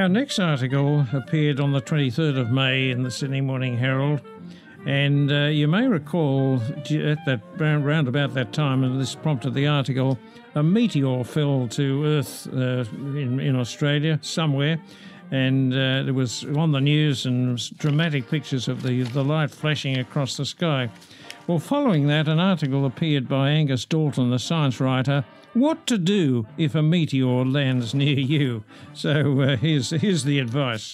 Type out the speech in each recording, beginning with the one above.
Our next article appeared on the 23rd of May in the Sydney Morning Herald, and you may recall at that round about that time, and this prompted the article, a meteor fell to Earth in Australia somewhere, and it was on the news and dramatic pictures of the light flashing across the sky. Well, following that, an article appeared by Angus Dalton, the science writer, What to Do If a Meteor Lands Near You. So here's the advice.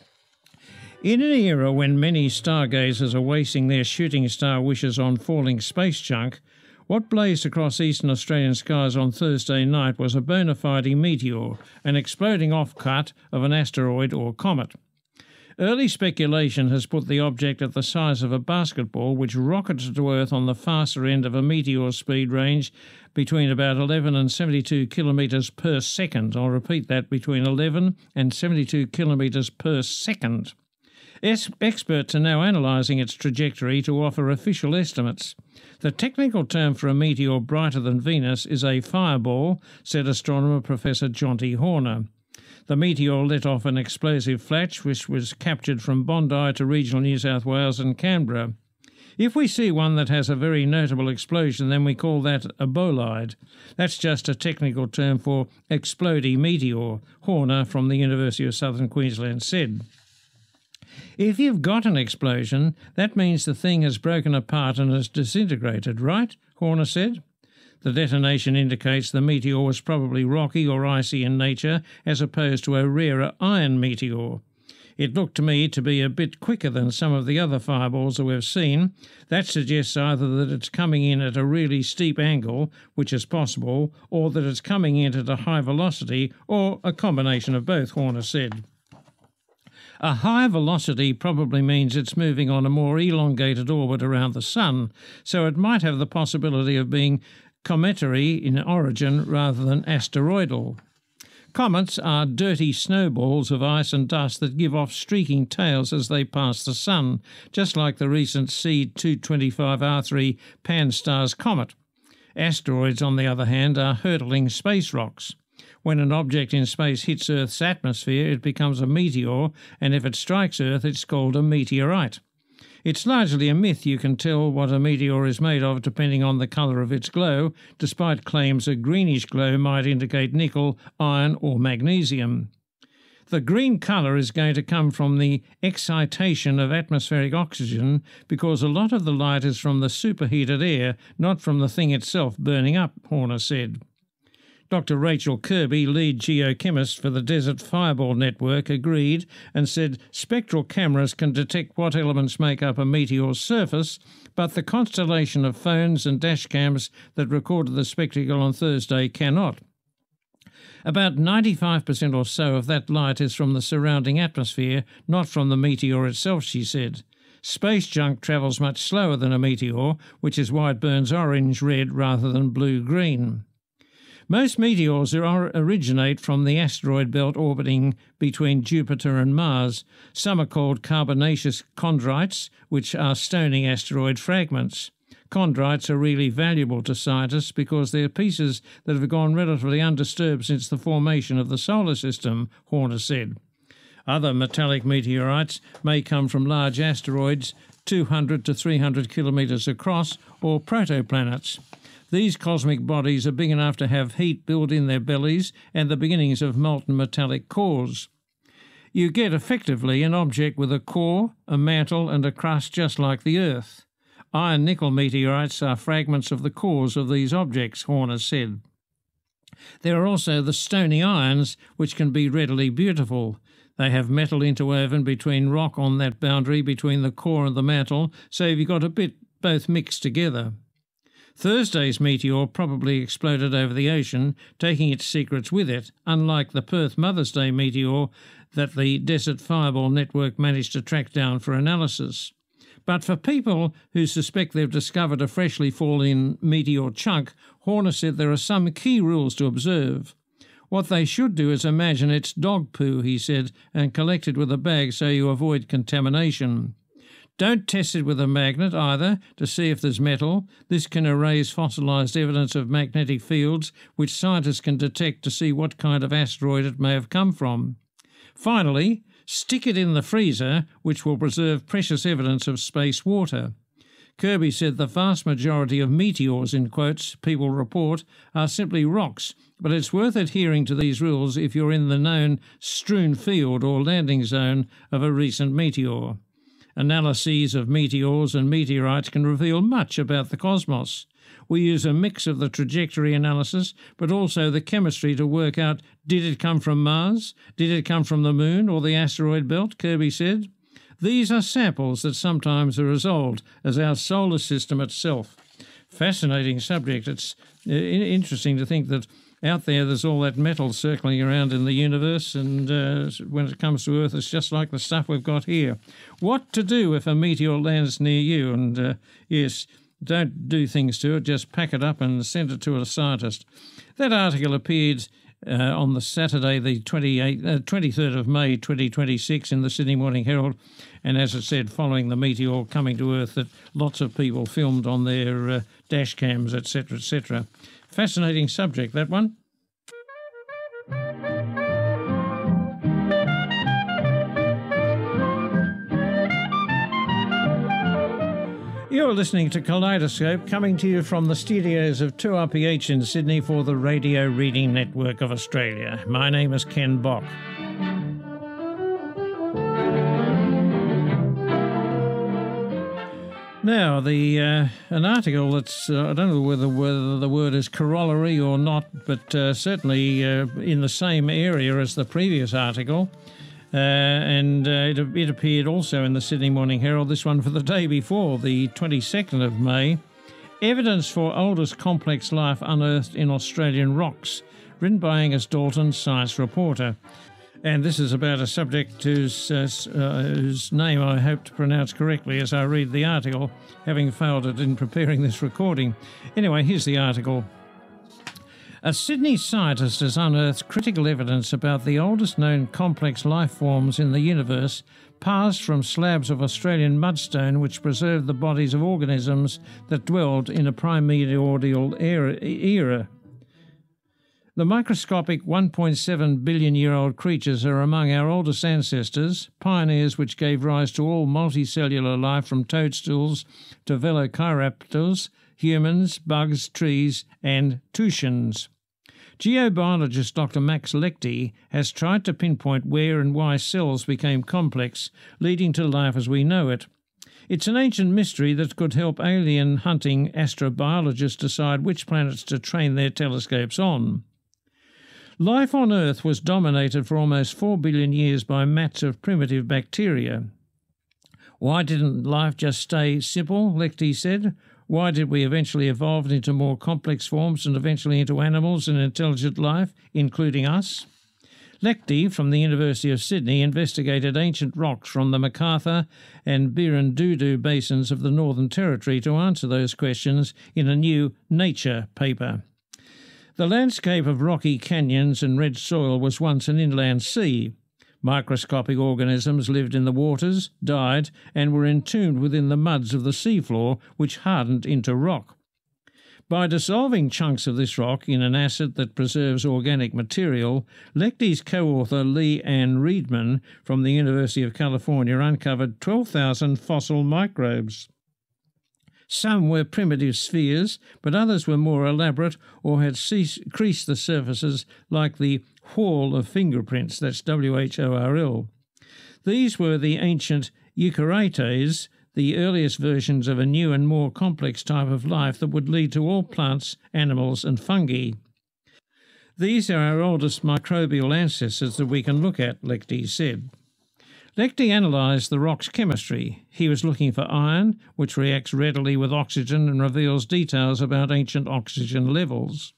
In an era when many stargazers are wasting their shooting star wishes on falling space junk, what blazed across eastern Australian skies on Thursday night was a bona fide meteor, an exploding offcut of an asteroid or comet. Early speculation has put the object at the size of a basketball, which rocketed to Earth on the faster end of a meteor speed range between about 11 and 72 kilometres per second. I'll repeat that, between 11 and 72 kilometres per second. Experts are now analysing its trajectory to offer official estimates. The technical term for a meteor brighter than Venus is a fireball, said astronomer Professor Jonty Horner. The meteor let off an explosive flash which was captured from Bondi to regional New South Wales and Canberra. If we see one that has a very notable explosion, then we call that a bolide. That's just a technical term for exploding meteor, Horner from the University of Southern Queensland said. If you've got an explosion, that means the thing has broken apart and has disintegrated, right? Horner said. The detonation indicates the meteor was probably rocky or icy in nature as opposed to a rarer iron meteor. It looked to me to be a bit quicker than some of the other fireballs that we've seen. That suggests either that it's coming in at a really steep angle, which is possible, or that it's coming in at a high velocity, or a combination of both, Horner said. A high velocity probably means it's moving on a more elongated orbit around the Sun, so it might have the possibility of being cometary in origin rather than asteroidal. Comets are dirty snowballs of ice and dust that give off streaking tails as they pass the Sun, just like the recent C225R3 Pan-STARRS comet. Asteroids, on the other hand, are hurtling space rocks. When an object in space hits Earth's atmosphere, it becomes a meteor, and if it strikes Earth, it's called a meteorite. It's largely a myth you can tell what a meteor is made of depending on the colour of its glow, despite claims a greenish glow might indicate nickel, iron or magnesium. The green colour is going to come from the excitation of atmospheric oxygen because a lot of the light is from the superheated air, not from the thing itself burning up, Horner said. Dr. Rachel Kirby, lead geochemist for the Desert Fireball Network, agreed and said spectral cameras can detect what elements make up a meteor's surface, but the constellation of phones and dashcams that recorded the spectacle on Thursday cannot. About 95% or so of that light is from the surrounding atmosphere, not from the meteor itself, she said. Space junk travels much slower than a meteor, which is why it burns orange-red rather than blue-green. Most meteors originate from the asteroid belt orbiting between Jupiter and Mars. Some are called carbonaceous chondrites, which are stony asteroid fragments. Chondrites are really valuable to scientists because they're pieces that have gone relatively undisturbed since the formation of the solar system, Horner said. Other metallic meteorites may come from large asteroids 200 to 300 kilometres across, or protoplanets. These cosmic bodies are big enough to have heat built in their bellies and the beginnings of molten metallic cores. You get effectively an object with a core, a mantle and a crust just like the Earth. Iron-nickel meteorites are fragments of the cores of these objects, Horner said. There are also the stony irons, which can be readily beautiful. They have metal interwoven between rock on that boundary between the core and the mantle, so you've got a bit both mixed together. Thursday's meteor probably exploded over the ocean, taking its secrets with it, unlike the Perth Mother's Day meteor that the Desert Fireball Network managed to track down for analysis. But for people who suspect they've discovered a freshly fallen meteor chunk, Horner said there are some key rules to observe. What they should do is imagine it's dog poo, he said, and collect it with a bag so you avoid contamination. Don't test it with a magnet either to see if there's metal. This can erase fossilised evidence of magnetic fields, which scientists can detect to see what kind of asteroid it may have come from. Finally, stick it in the freezer, which will preserve precious evidence of space water. Kirby said the vast majority of meteors, in quotes, people report, are simply rocks, but it's worth adhering to these rules if you're in the known strewn field or landing zone of a recent meteor. Analyses of meteors and meteorites can reveal much about the cosmos. We use a mix of the trajectory analysis, but also the chemistry to work out, did it come from Mars? Did it come from the Moon or the asteroid belt? Kirby said. These are samples that sometimes are as old as our solar system itself. Fascinating subject. It's interesting to think that out there's all that metal circling around in the universe, and when it comes to Earth, it's just like the stuff we've got here. What to do if a meteor lands near you? And yes, don't do things to it, just pack it up and send it to a scientist. That article appeared on the Saturday, the 23rd of May 2026 in the Sydney Morning Herald, and as it said, following the meteor coming to Earth that lots of people filmed on their dash cams, etc., etc. Fascinating subject, that one. You're listening to Kaleidoscope, coming to you from the studios of 2RPH in Sydney for the Radio Reading Network of Australia. My name is Ken Bock. Now, an article that's, I don't know whether the word is corollary or not, but certainly in the same area as the previous article. And it appeared also in the Sydney Morning Herald, this one for the day before, the 22nd of May. Evidence for oldest complex life unearthed in Australian rocks, written by Angus Dalton, science reporter. And this is about a subject whose name I hope to pronounce correctly as I read the article, having failed it in preparing this recording. Anyway, here's the article. A Sydney scientist has unearthed critical evidence about the oldest known complex life forms in the universe, passed from slabs of Australian mudstone which preserved the bodies of organisms that dwelled in a primordial era. The microscopic 1.7 billion-year-old creatures are among our oldest ancestors, pioneers which gave rise to all multicellular life from toadstools to velociraptors, humans, bugs, trees, and Tusians. Geobiologist Dr. Max Lechty has tried to pinpoint where and why cells became complex, leading to life as we know it. It's an ancient mystery that could help alien-hunting astrobiologists decide which planets to train their telescopes on. Life on Earth was dominated for almost 4 billion years by mats of primitive bacteria. Why didn't life just stay simple, Lechty said? Why did we eventually evolve into more complex forms and eventually into animals and intelligent life, including us? Lechty from the University of Sydney investigated ancient rocks from the Macarthur and Birandudu basins of the Northern Territory to answer those questions in a new Nature paper. The landscape of rocky canyons and red soil was once an inland sea. Microscopic organisms lived in the waters, died, and were entombed within the muds of the seafloor, which hardened into rock. By dissolving chunks of this rock in an acid that preserves organic material, Lechty's co-author Lee Ann Reedman from the University of California uncovered 12,000 fossil microbes. Some were primitive spheres, but others were more elaborate or had creased the surfaces like the whorl of fingerprints, that's WHORL. These were the ancient Eukaryotes, the earliest versions of a new and more complex type of life that would lead to all plants, animals and fungi. These are our oldest microbial ancestors that we can look at, Lechty said. Lechty analysed the rock's chemistry. He was looking for iron, which reacts readily with oxygen and reveals details about ancient oxygen levels.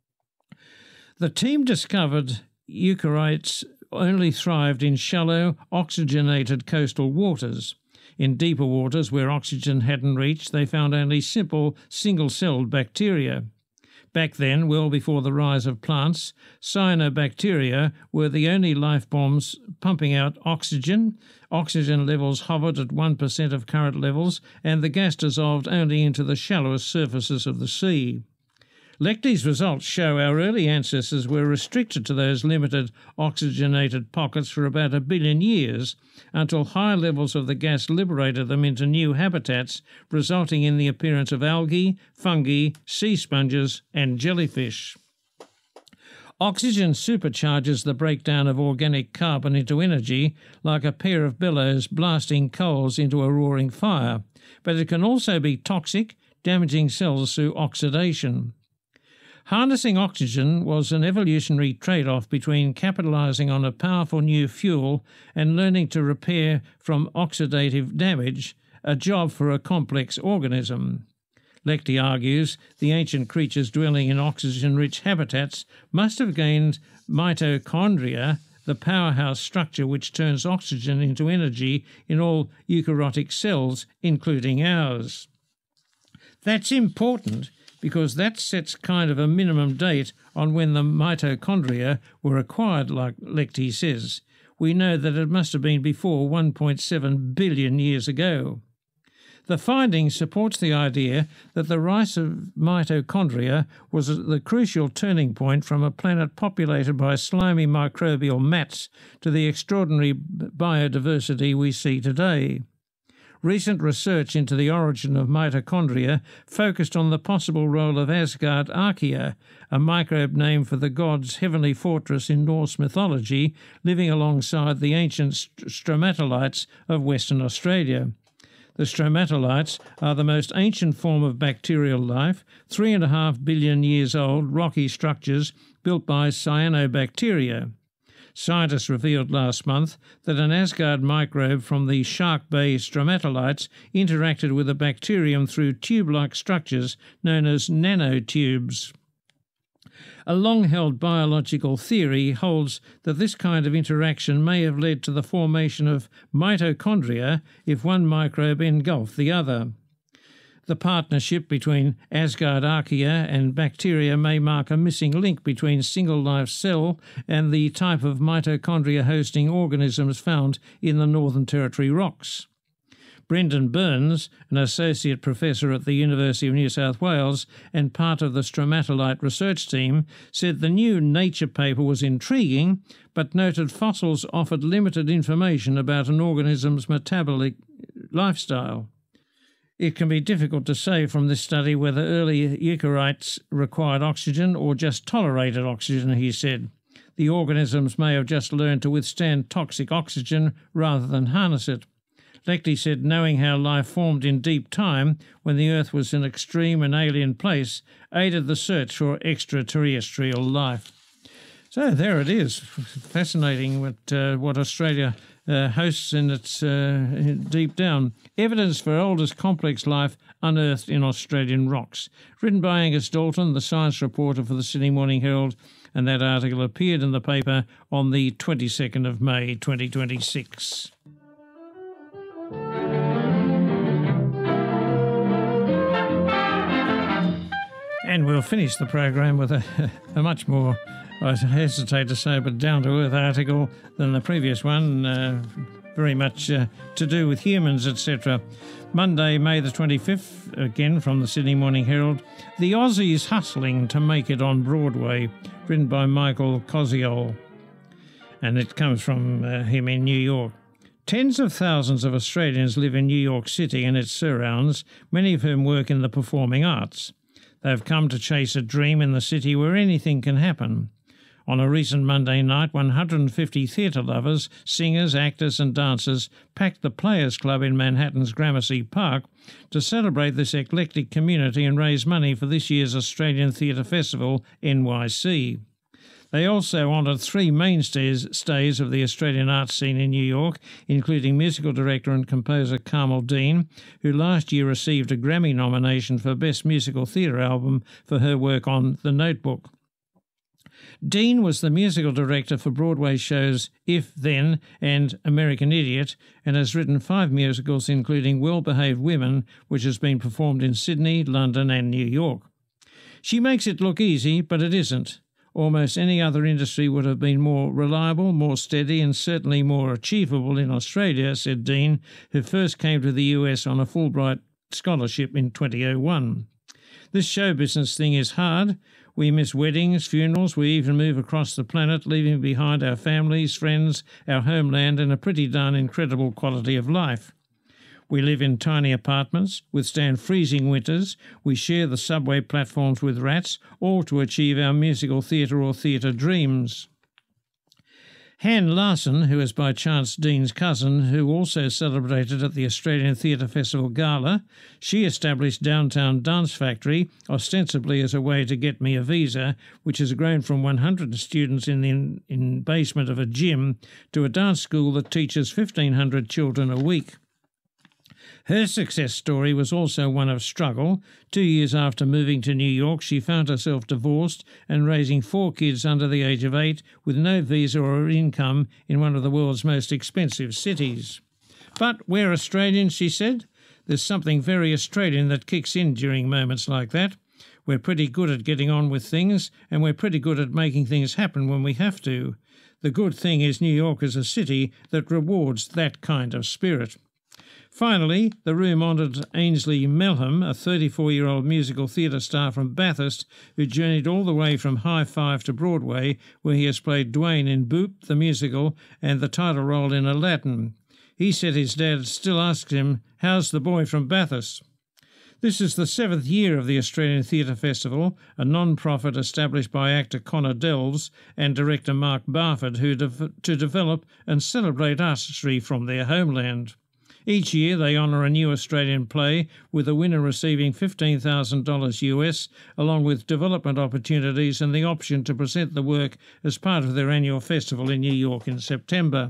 The team discovered eukaryotes only thrived in shallow, oxygenated coastal waters. In deeper waters where oxygen hadn't reached, they found only simple, single-celled bacteria. Back then, well before the rise of plants, cyanobacteria were the only life forms pumping out oxygen. Oxygen levels hovered at 1% of current levels, and the gas dissolved only into the shallowest surfaces of the sea. Lecty's results show our early ancestors were restricted to those limited oxygenated pockets for about 1 billion years until high levels of the gas liberated them into new habitats, resulting in the appearance of algae, fungi, sea sponges and jellyfish. Oxygen supercharges the breakdown of organic carbon into energy like a pair of bellows blasting coals into a roaring fire, but it can also be toxic, damaging cells through oxidation. Harnessing oxygen was an evolutionary trade-off between capitalising on a powerful new fuel and learning to repair from oxidative damage, a job for a complex organism. Lecty argues the ancient creatures dwelling in oxygen-rich habitats must have gained mitochondria, the powerhouse structure which turns oxygen into energy in all eukaryotic cells, including ours. That's important because that sets kind of a minimum date on when the mitochondria were acquired, like Lecty says. We know that it must have been before 1.7 billion years ago. The finding supports the idea that the rise of mitochondria was the crucial turning point from a planet populated by slimy microbial mats to the extraordinary biodiversity we see today. Recent research into the origin of mitochondria focused on the possible role of Asgard Archaea, a microbe named for the god's heavenly fortress in Norse mythology, living alongside the ancient stromatolites of Western Australia. The stromatolites are the most ancient form of bacterial life, 3.5 billion years old rocky structures built by cyanobacteria. Scientists revealed last month that an Asgard microbe from the Shark Bay stromatolites interacted with a bacterium through tube-like structures known as nanotubes. A long-held biological theory holds that this kind of interaction may have led to the formation of mitochondria if one microbe engulfed the other. The partnership between Asgard Archaea and bacteria may mark a missing link between single-life cell and the type of mitochondria-hosting organisms found in the Northern Territory rocks. Brendan Burns, an associate professor at the University of New South Wales and part of the stromatolite research team, said the new Nature paper was intriguing, but noted fossils offered limited information about an organism's metabolic lifestyle. It can be difficult to say from this study whether early eukaryotes required oxygen or just tolerated oxygen, he said. The organisms may have just learned to withstand toxic oxygen rather than harness it. Lecty said knowing how life formed in deep time, when the Earth was an extreme and alien place, aided the search for extraterrestrial life. So there it is. Fascinating what Australia hosts in its deep down. Evidence for oldest complex life unearthed in Australian rocks. Written by Angus Dalton, the science reporter for the Sydney Morning Herald, and that article appeared in the paper on the 22nd of May 2026. And we'll finish the program with a much more, I hesitate to say, but down-to-earth article than the previous one, very much to do with humans, etc. Monday, May the 25th, again from the Sydney Morning Herald, The Aussies Hustling to Make It on Broadway, written by Michael Koziol. And it comes from him in New York. Tens of thousands of Australians live in New York City and its surrounds, many of whom work in the performing arts. They've come to chase a dream in the city where anything can happen. On a recent Monday night, 150 theatre lovers, singers, actors and dancers packed the Players Club in Manhattan's Gramercy Park to celebrate this eclectic community and raise money for this year's Australian Theatre Festival, NYC. They also honoured three mainstays of the Australian arts scene in New York, including musical director and composer Carmel Dean, who last year received a Grammy nomination for Best Musical Theatre Album for her work on The Notebook. Dean was the musical director for Broadway shows If, Then and American Idiot, and has written 5 musicals including Well-Behaved Women, which has been performed in Sydney, London and New York. She makes it look easy, but it isn't. Almost any other industry would have been more reliable, more steady and certainly more achievable in Australia, said Dean, who first came to the US on a Fulbright scholarship in 2001. This show business thing is hard. We miss weddings, funerals, we even move across the planet, leaving behind our families, friends, our homeland, and a pretty darn incredible quality of life. We live in tiny apartments, withstand freezing winters, we share the subway platforms with rats, all to achieve our musical theatre or theatre dreams. Han Larson, who is by chance Dean's cousin, who also celebrated at the Australian Theatre Festival Gala, she established Downtown Dance Factory, ostensibly as a way to get me a visa, which has grown from 100 students in the basement of a gym to a dance school that teaches 1,500 children a week. Her success story was also one of struggle. 2 years after moving to New York, she found herself divorced and raising 4 kids under the age of 8 with no visa or income in one of the world's most expensive cities. But we're Australians, she said. There's something very Australian that kicks in during moments like that. We're pretty good at getting on with things, and we're pretty good at making things happen when we have to. The good thing is New York is a city that rewards that kind of spirit. Finally, the room honoured Ainsley Melham, a 34-year-old musical theatre star from Bathurst who journeyed all the way from High Five to Broadway, where he has played Dwayne in Boop, the musical, and the title role in Aladdin. He said his dad still asks him, "How's the boy from Bathurst?" This is the 7th year of the Australian Theatre Festival, a non-profit established by actor Connor Delves and director Mark Barford, to develop and celebrate artistry from their homeland. Each year they honour a new Australian play, with the winner receiving $15,000 US, along with development opportunities and the option to present the work as part of their annual festival in New York in September.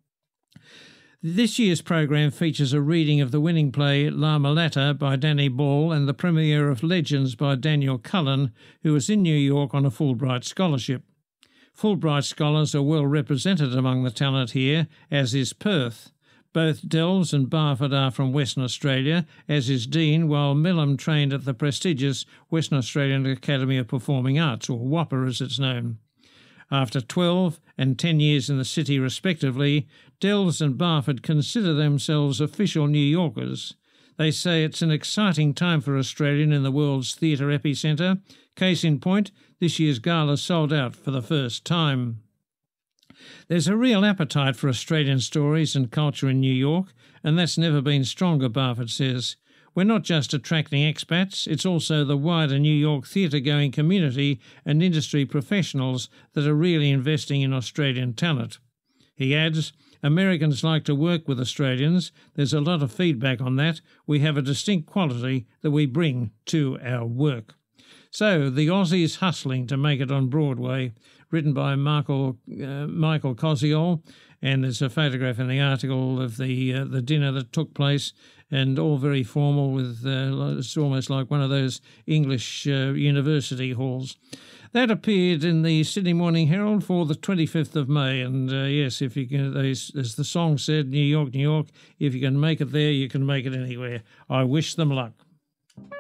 This year's program features a reading of the winning play La Mulata by Danny Ball and the premiere of Legends by Daniel Cullen, who is in New York on a Fulbright scholarship. Fulbright scholars are well represented among the talent here, as is Perth. Both Delves and Barford are from Western Australia, as is Dean, while Melham trained at the prestigious Western Australian Academy of Performing Arts, or WAAPA as it's known. After 12 and 10 years in the city respectively, Delves and Barford consider themselves official New Yorkers. They say it's an exciting time for Australian in the world's theatre epicentre. Case in point, this year's gala sold out for the first time. There's a real appetite for Australian stories and culture in New York, and that's never been stronger, Barford says. We're not just attracting expats, it's also the wider New York theatre-going community and industry professionals that are really investing in Australian talent. He adds, Americans like to work with Australians. There's a lot of feedback on that. We have a distinct quality that we bring to our work. So, the Aussies hustling to make it on Broadway, written by Michael Koziol, and there's a photograph in the article of the dinner that took place, and all very formal with it's almost like one of those English university halls. That appeared in the Sydney Morning Herald for the 25th of May, and yes, if you can, as the song said, New York, New York, if you can make it there, you can make it anywhere. I wish them luck.